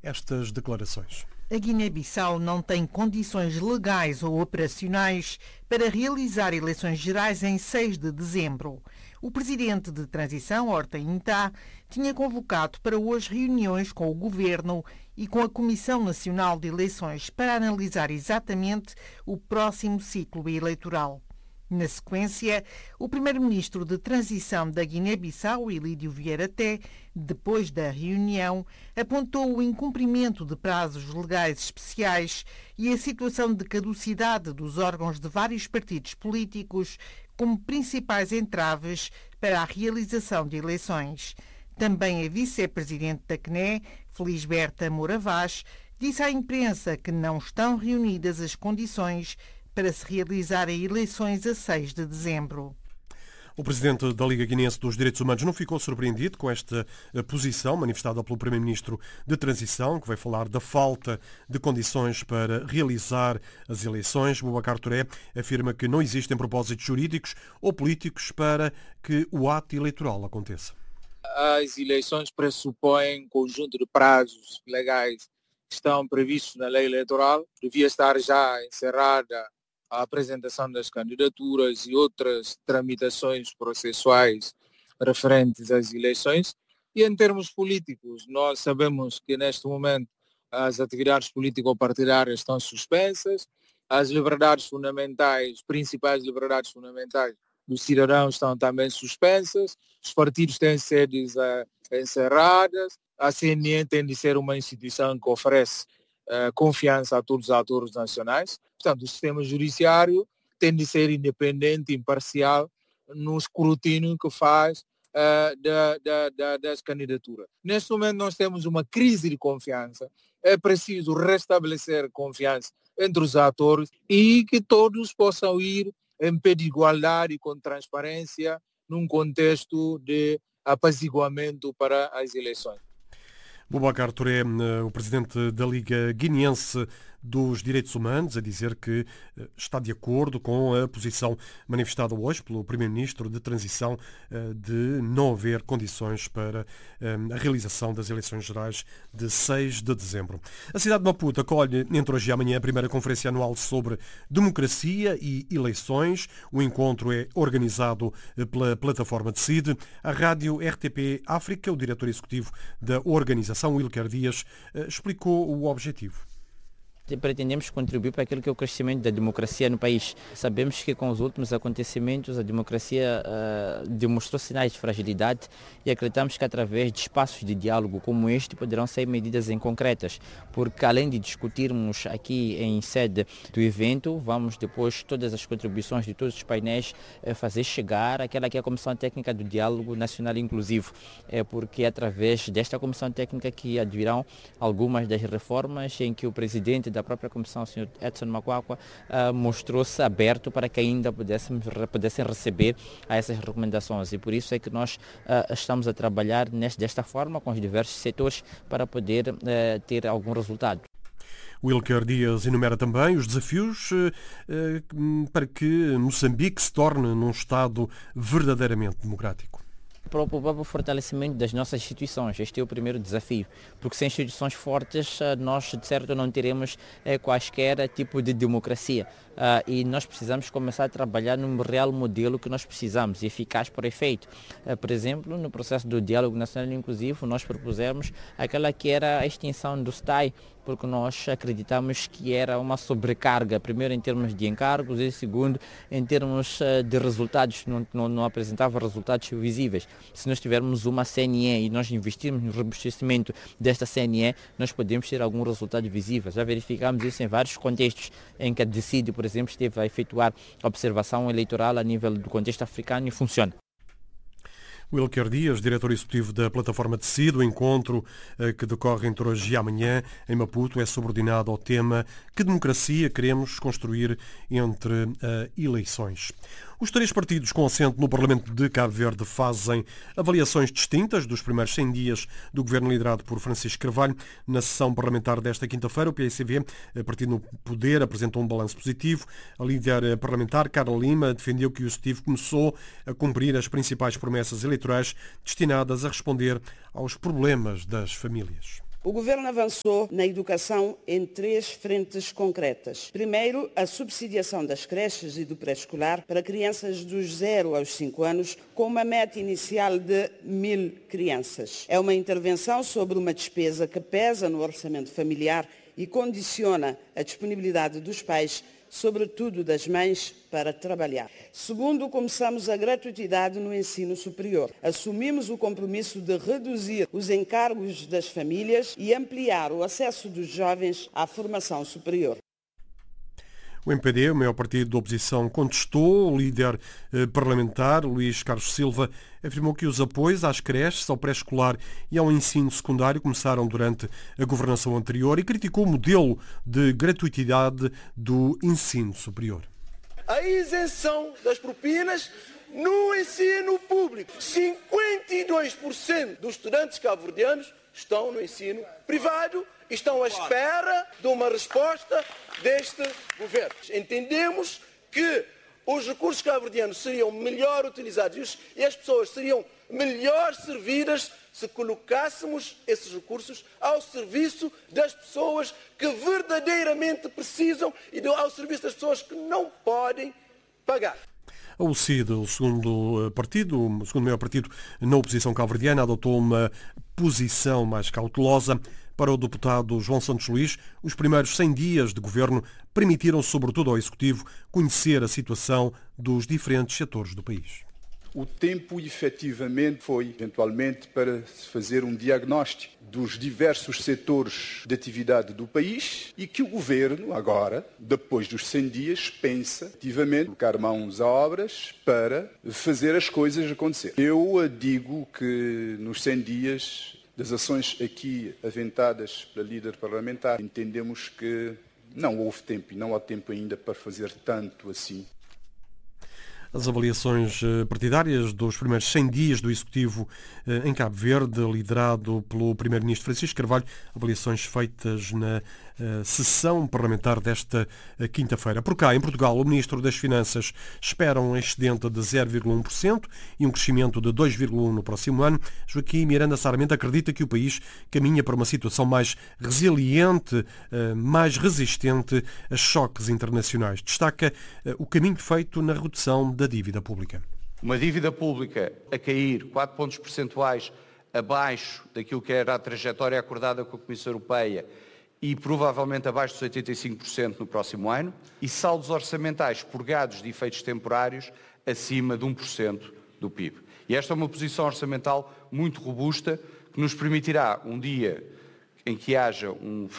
estas declarações. A Guiné-Bissau não tem condições legais ou operacionais para realizar eleições gerais em 6 de dezembro. O presidente de transição, Horta Intá, tinha convocado para hoje reuniões com o governo e com a Comissão Nacional de Eleições para analisar exatamente o próximo ciclo eleitoral. Na sequência, o primeiro-ministro de transição da Guiné-Bissau, Ilídio Vieira Té, depois da reunião, apontou o incumprimento de prazos legais especiais e a situação de caducidade dos órgãos de vários partidos políticos como principais entraves para a realização de eleições. Também a vice-presidente da CNE, Felisberta Moura Vaz, disse à imprensa que não estão reunidas as condições para se realizarem eleições a 6 de dezembro. O presidente da Liga Guinense dos Direitos Humanos não ficou surpreendido com esta posição manifestada pelo primeiro-ministro de transição, que vai falar da falta de condições para realizar as eleições. Boubacar Touré afirma que não existem propósitos jurídicos ou políticos para que o ato eleitoral aconteça. As eleições pressupõem um conjunto de prazos legais que estão previstos na lei eleitoral. Devia estar já encerrada a apresentação das candidaturas e outras tramitações processuais referentes às eleições. E em termos políticos, nós sabemos que neste momento as atividades político-partidárias estão suspensas, as liberdades fundamentais, principais liberdades fundamentais dos cidadãos estão também suspensas, os partidos têm sedes encerradas, a CNE tem de ser uma instituição que oferece confiança a todos os atores nacionais. Portanto, o sistema judiciário tem de ser independente e imparcial no escrutínio que faz das candidaturas. Neste momento nós temos uma crise de confiança. É preciso restabelecer confiança entre os atores e que todos possam ir em pé de igualdade e com transparência num contexto de apaziguamento para as eleições. Boubacar Touré, o presidente da Liga Guineense dos Direitos Humanos, a dizer que está de acordo com a posição manifestada hoje pelo primeiro-ministro de transição de não haver condições para a realização das eleições gerais de 6 de dezembro. A cidade de Maputo acolhe entre hoje e amanhã a primeira conferência anual sobre democracia e eleições. O encontro é organizado pela plataforma Decide. A rádio RTP África, o diretor executivo da organização, Wilker Dias, explicou o objetivo. Pretendemos contribuir para aquilo que é o crescimento da democracia no país. Sabemos que com os últimos acontecimentos a democracia demonstrou sinais de fragilidade e acreditamos que através de espaços de diálogo como este poderão ser medidas concretas, porque além de discutirmos aqui em sede do evento, vamos depois todas as contribuições de todos os painéis fazer chegar àquela que é a Comissão Técnica do Diálogo Nacional Inclusivo, porque é através desta Comissão Técnica que advirão algumas das reformas em que o presidente da própria comissão, o Sr. Edson Macuacua, mostrou-se aberto para que ainda pudessem receber a essas recomendações, e por isso é que nós estamos a trabalhar desta forma com os diversos setores para poder ter algum resultado. Wilker Dias enumera também os desafios para que Moçambique se torne num Estado verdadeiramente democrático. Para o próprio fortalecimento das nossas instituições. Este é o primeiro desafio, porque sem instituições fortes nós, de certo, não teremos quaisquer tipo de democracia. E nós precisamos começar a trabalhar num real modelo que nós precisamos, eficaz por efeito. Por exemplo, no processo do Diálogo Nacional Inclusivo, nós propusemos aquela que era a extinção do STAI, porque nós acreditamos que era uma sobrecarga, primeiro em termos de encargos e segundo em termos de resultados, não apresentava resultados visíveis. Se nós tivermos uma CNE e nós investirmos no robustecimento desta CNE, nós podemos ter algum resultado visível. Já verificamos isso em vários contextos em que a Decide, por exemplo, esteve a efetuar observação eleitoral a nível do contexto africano e funciona. Wilker Dias, diretor executivo da plataforma Decide. O encontro que decorre entre hoje e amanhã em Maputo é subordinado ao tema "Que democracia queremos construir entre eleições?". Os três partidos com assento no Parlamento de Cabo Verde fazem avaliações distintas dos primeiros 100 dias do governo liderado por Francisco Carvalho. Na sessão parlamentar desta quinta-feira, o PAICV, partido no poder, apresentou um balanço positivo. A líder parlamentar, Carla Lima, defendeu que o Executivo começou a cumprir as principais promessas eleitorais destinadas a responder aos problemas das famílias. O Governo avançou na educação em 3 frentes concretas. Primeiro, a subsidiação das creches e do pré-escolar para crianças dos 0 aos 5 anos, com uma meta inicial de 1.000 crianças. É uma intervenção sobre uma despesa que pesa no orçamento familiar e condiciona a disponibilidade dos pais, sobretudo das mães, para trabalhar. Segundo, começamos a gratuidade no ensino superior. Assumimos o compromisso de reduzir os encargos das famílias e ampliar o acesso dos jovens à formação superior. O MPD, o maior partido da oposição, contestou. O líder parlamentar, Luís Carlos Silva, afirmou que os apoios às creches, ao pré-escolar e ao ensino secundário começaram durante a governação anterior e criticou o modelo de gratuitidade do ensino superior. A isenção das propinas no ensino público. 52% dos estudantes cabo-verdianos estão no ensino privado e estão à espera de uma resposta deste governo. Entendemos que os recursos cabo-verdianos seriam melhor utilizados e as pessoas seriam melhor servidas se colocássemos esses recursos ao serviço das pessoas que verdadeiramente precisam e ao serviço das pessoas que não podem pagar. O CID, o segundo maior partido na oposição cabo-verdiana, adotou uma posição mais cautelosa. Para o deputado João Santos Luís, os primeiros 100 dias de governo permitiram, sobretudo ao Executivo, conhecer a situação dos diferentes setores do país. O tempo, efetivamente, foi, eventualmente, para se fazer um diagnóstico dos diversos setores de atividade do país e que o Governo, agora, depois dos 100 dias, pensa, efetivamente, colocar mãos a obras para fazer as coisas acontecer. Eu digo que nos 100 dias das ações aqui aventadas pela líder parlamentar, entendemos que não houve tempo e não há tempo ainda para fazer tanto assim. As avaliações partidárias dos primeiros 100 dias do Executivo em Cabo Verde, liderado pelo Primeiro-Ministro Francisco Carvalho, avaliações feitas na sessão parlamentar desta quinta-feira. Por cá, em Portugal, o Ministro das Finanças espera um excedente de 0,1% e um crescimento de 2,1% no próximo ano. Joaquim Miranda Sarmento acredita que o país caminha para uma situação mais resiliente, mais resistente a choques internacionais. Destaca o caminho feito na redução da dívida pública. Uma dívida pública a cair 4 pontos percentuais abaixo daquilo que era a trajetória acordada com a Comissão Europeia e provavelmente abaixo dos 85% no próximo ano, e saldos orçamentais purgados de efeitos temporários acima de 1% do PIB. E esta é uma posição orçamental muito robusta que nos permitirá, um dia em que haja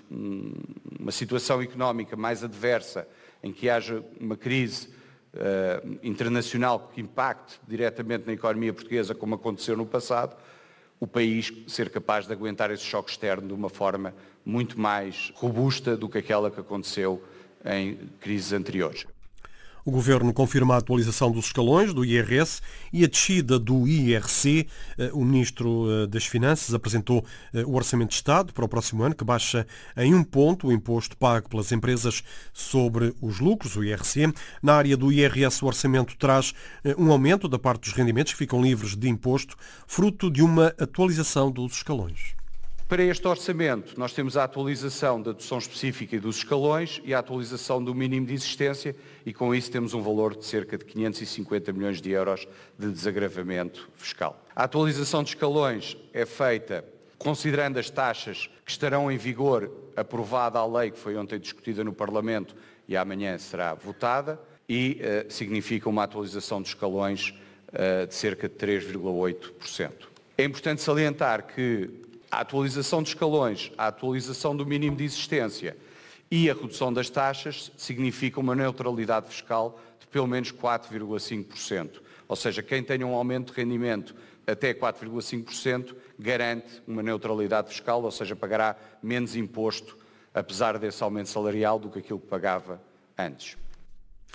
uma situação económica mais adversa, em que haja uma crise internacional que impacte diretamente na economia portuguesa, como aconteceu no passado, o país ser capaz de aguentar esse choque externo de uma forma muito mais robusta do que aquela que aconteceu em crises anteriores. O Governo confirma a atualização dos escalões do IRS e a descida do IRC. O Ministro das Finanças apresentou o Orçamento de Estado para o próximo ano, que baixa em 1 ponto o imposto pago pelas empresas sobre os lucros, o IRC. Na área do IRS, o Orçamento traz um aumento da parte dos rendimentos que ficam livres de imposto, fruto de uma atualização dos escalões. Para este orçamento, nós temos a atualização da dedução específica e dos escalões e a atualização do mínimo de existência e com isso temos um valor de cerca de 550 milhões de euros de desagravamento fiscal. A atualização de escalões é feita considerando as taxas que estarão em vigor, aprovada a lei que foi ontem discutida no Parlamento e amanhã será votada, e significa uma atualização de escalões de cerca de 3,8%. É importante salientar que a atualização de escalões, a atualização do mínimo de existência e a redução das taxas significam uma neutralidade fiscal de pelo menos 4,5%. Ou seja, quem tenha um aumento de rendimento até 4,5% garante uma neutralidade fiscal, ou seja, pagará menos imposto, apesar desse aumento salarial, do que aquilo que pagava antes.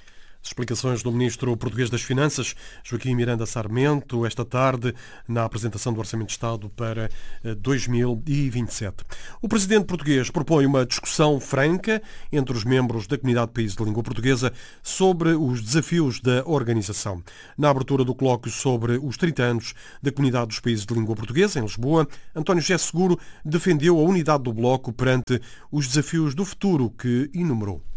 As explicações do Ministro Português das Finanças, Joaquim Miranda Sarmento, esta tarde, na apresentação do Orçamento de Estado para 2027. O Presidente português propõe uma discussão franca entre os membros da Comunidade de Países de Língua Portuguesa sobre os desafios da organização. Na abertura do colóquio sobre os 30 anos da Comunidade dos Países de Língua Portuguesa, em Lisboa, António José Seguro defendeu a unidade do Bloco perante os desafios do futuro que enumerou.